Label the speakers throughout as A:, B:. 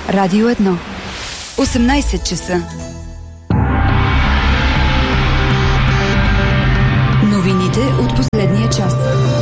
A: Радио 1. 18 часа. Новините от последния час.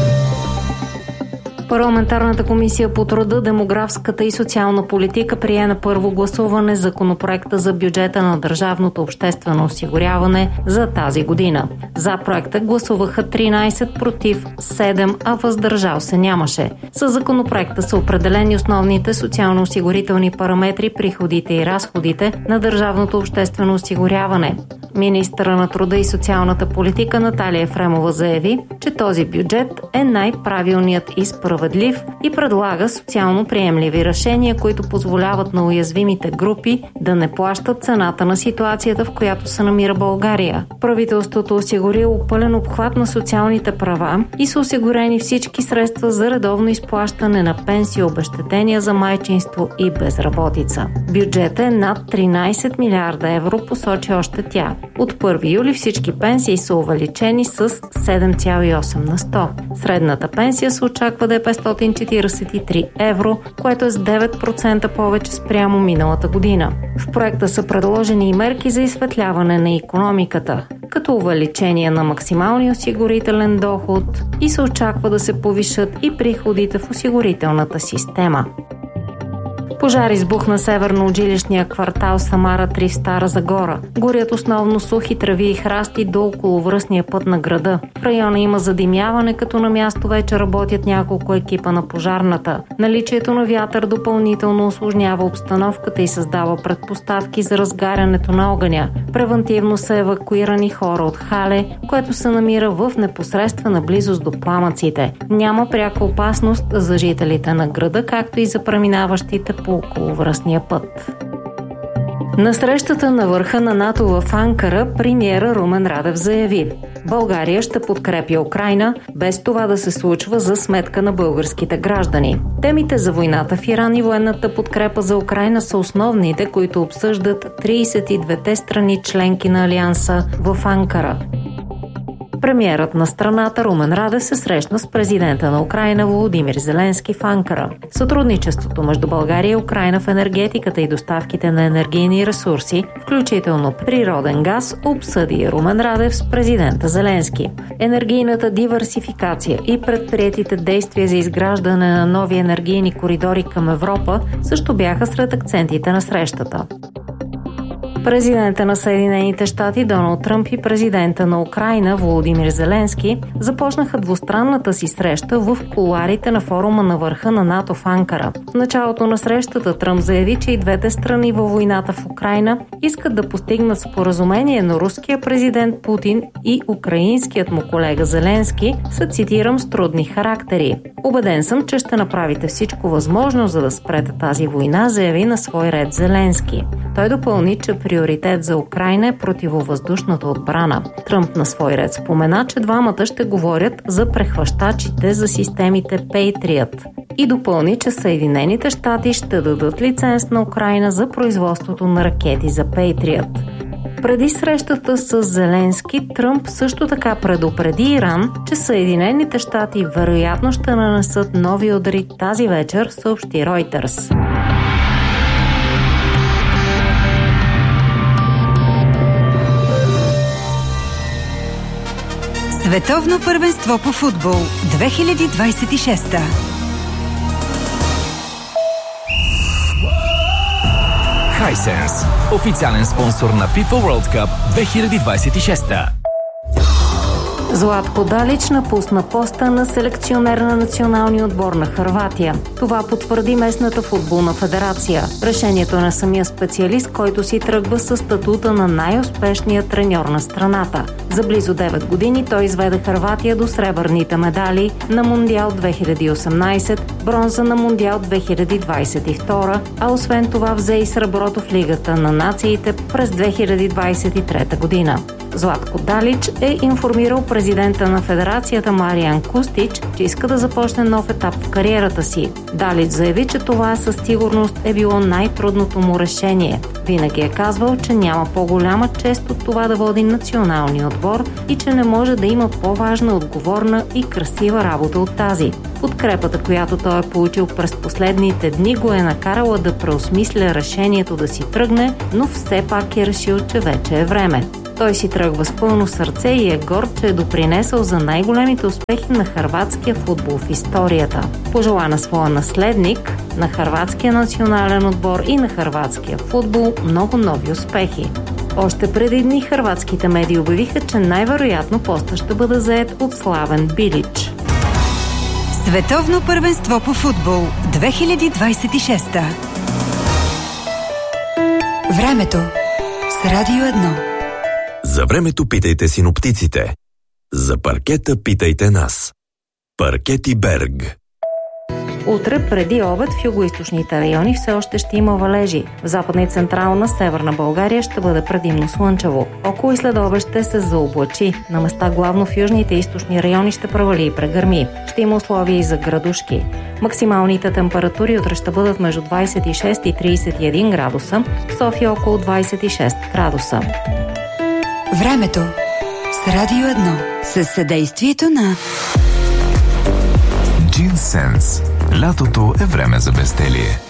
B: Парламентарната комисия по труда, демографската и социална политика прие на първо гласуване законопроекта за бюджета на държавното обществено осигуряване за тази година. За проекта гласуваха 13, против 7, а въздържал се нямаше. Със законопроекта са определени основните социално-осигурителни параметри, приходите и разходите на държавното обществено осигуряване. Министъра на труда и социалната политика Наталия Ефремова заяви, че този бюджет е най-правилният и справедлив и предлага социално приемливи решения, които позволяват на уязвимите групи да не плащат цената на ситуацията, в която се намира България. Правителството осигурило пълен обхват на социалните права и са осигурени всички средства за редовно изплащане на пенсии, обезщетения за майчинство и безработица. Бюджетът е над 13 милиарда евро, посочи още тя. От 1 юли всички пенсии са увеличени с 7,8 на 100. Средната пенсия се очаква да е 543 евро, което е с 9% повече спрямо миналата година. В проекта са предложени и мерки за изсветляване на икономиката, като увеличение на максималния осигурителен доход и се очаква да се повишат и приходите в осигурителната система. Пожар избухна северно от жилищния квартал Самара 3 в Стара Загора. Горят основно сухи трави и храсти до околовръстния път на града. В района има задимяване, като на място вече работят няколко екипа на пожарната. Наличието на вятър допълнително усложнява обстановката и създава предпоставки за разгарянето на огъня. Превантивно са евакуирани хора от Хале, което се намира в непосредствена близост до пламъците. Няма пряка опасност за жителите на града, както и за преминаващите по околовръстния път. На срещата на върха на НАТО в Анкара премиера Румен Радев заяви: България ще подкрепя Украйна, без това да се случва за сметка на българските граждани. Темите за войната в Иран и военната подкрепа за Украйна са основните, които обсъждат 32-те страни членки на Алианса в Анкара. Премиерът на страната Румен Радев се срещна с президента на Украйна Володимир Зеленски в Анкара. Сътрудничеството между България и Украйна в енергетиката и доставките на енергийни ресурси, включително природен газ, обсъди Румен Радев с президента Зеленски. Енергийната диверсификация и предприетите действия за изграждане на нови енергийни коридори към Европа също бяха сред акцентите на срещата. Президента на Съединените щати Доналд Тръмп и президента на Украйна Володимир Зеленски започнаха двустранната си среща в кулоарите на форума на върха на НАТО в Анкара. В началото на срещата Тръмп заяви, че и двете страни във войната в Украйна искат да постигнат споразумение, но руският президент Путин и украинският му колега Зеленски са, цитирам, с трудни характери. Убеден съм, че ще направите всичко възможно, за да спрете тази война, заяви на свой ред Зеленски. Той допълни, че приоритет за Украйна е противовъздушната отбрана. Тръмп на свой ред спомена, че двамата ще говорят за прехващачите за системите Patriot и допълни, че Съединените щати ще дадат лиценз на Украйна за производството на ракети за Patriot. Преди срещата с Зеленски, Тръмп също така предупреди Иран, че Съединените щати вероятно ще нанесат нови удари тази вечер, съобщи Reuters.
A: Световно първенство по футбол 2026.
C: Hisense, официален спонсор на FIFA World Cup 2026.
B: Златко Далич напусна поста на селекционер на националния отбор на Хърватия. Това потвърди местната футболна федерация. Решението на самия специалист, който си тръгва със статута на най-успешния треньор на страната. За близо 9 години той изведе Хърватия до сребърните медали на Мондиал 2018, бронза на Мондиал 2022, а освен това взе и среброто в Лигата на нациите през 2023 година. Златко Далич е информирал президента на федерацията Мариjan Kustić, че иска да започне нов етап в кариерата си. Далич заяви, че това със сигурност е било най-трудното му решение. Винаги е казвал, че няма по-голяма чест от това да води националния отбор и че не може да има по-важна, отговорна и красива работа от тази. Подкрепата, която той е получил през последните дни, го е накарала да преосмисля решението да си тръгне, но все пак е решил, че вече е време. Той си тръгва с пълно сърце и е горд, че е допринесъл за най-големите успехи на хърватския футбол в историята. Пожела на своя наследник, на хърватския национален отбор и на хърватския футбол много нови успехи. Още преди дни хърватските медии обявиха, че най-вероятно постът ще бъде заед от Славен Билич.
A: Световно първенство по футбол 2026. Времето с Радио 1.
D: За времето питайте синоптиците. За паркета питайте нас. Паркети Берг.
B: Утре преди обед в югоизточните райони все още ще има валежи. В западна и централна северна България ще бъде предимно слънчево. Около и след обед ще се заоблачи. На места главно в южните и източни райони ще провали и прегърми. Ще има условия и за градушки. Максималните температури утре ще бъдат между 26 и 31 градуса, в София около 26 градуса.
A: Времето с Радио 1 със съдействието на
E: Джинсенс. Лятото е време за безделие.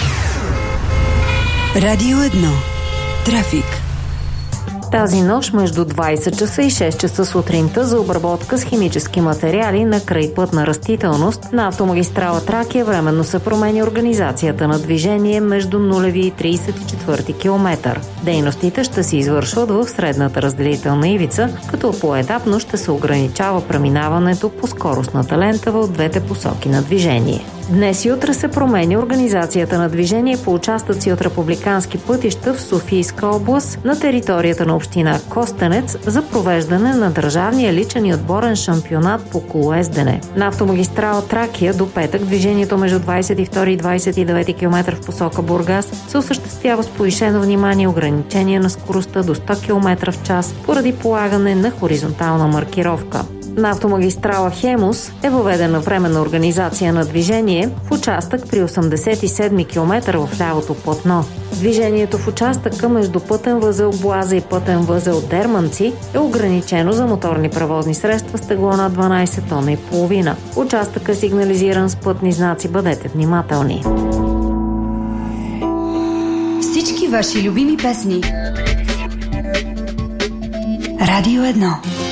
A: Радио 1. Трафик.
B: Тази нощ между 20 часа и 6 часа сутринта за обработка с химически материали на крайпътна растителност на автомагистрала Тракия временно се променя организацията на движение между 0 и 34 км. Дейностите ще се извършват в средната разделителна ивица, като поетапно ще се ограничава преминаването по скоростната лента в двете посоки на движение. Днес и утре се променя организацията на движение по участъци от републикански пътища в Софийска област на територията на община Костенец за провеждане на държавния личен и отборен шампионат по колоездене. На автомагистрала Тракия до петък движението между 22 и 29 км в посока Бургас се осъществява с повишено внимание и ограничение на скоростта до 100 км в час поради полагане на хоризонтална маркировка. На автомагистрала Хемус е въведена временна организация на движение в участък при 87 км в лявото платно. Движението в участъка между пътен възел Боаза и пътен възел Дерманци е ограничено за моторни превозни средства с тегло на 12 тона и половина. Участък е сигнализиран с пътни знаци, бъдете внимателни.
A: Всички ваши любими песни. Радио 1.